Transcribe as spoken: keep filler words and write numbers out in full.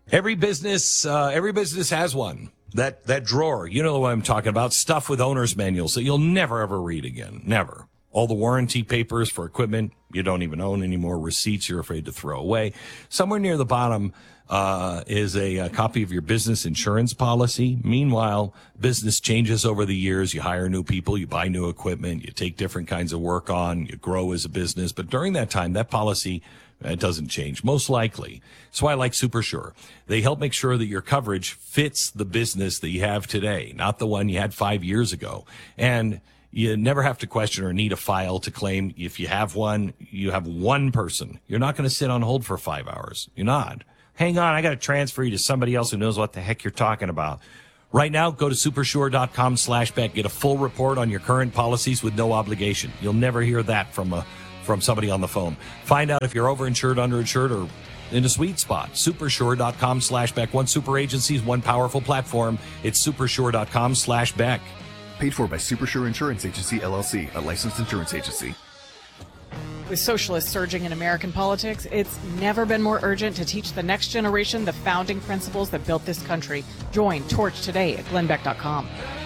Every business, uh, every business has one. That that drawer, you know what I'm talking about, stuff with owner's manuals that you'll never, ever read again. Never. All the warranty papers for equipment you don't even own anymore, receipts you're afraid to throw away. Somewhere near the bottom uh, is a, a copy of your business insurance policy. Meanwhile, business changes over the years. You hire new people, you buy new equipment, you take different kinds of work on, you grow as a business. But during that time, that policy it doesn't change, most likely. That's why I like SuperSure. They help make sure that your coverage fits the business that you have today, not the one you had five years ago. And you never have to question or need a file to claim. If you have one, you have one person. You're not going to sit on hold for five hours. You're not. Hang on, I got to transfer you to somebody else who knows what the heck you're talking about. Right now, go to supersure.com slash bet. Get a full report on your current policies with no obligation. You'll never hear that from a from somebody on the phone. Find out if you're overinsured, underinsured, or in a sweet spot. Supersure.com slash Beck. One super agency, one powerful platform. It's supersure.com slash Beck. Paid for by Supersure Insurance Agency, L L C, a licensed insurance agency. With socialists surging in American politics, it's never been more urgent to teach the next generation the founding principles that built this country. Join Torch today at glenn beck dot com.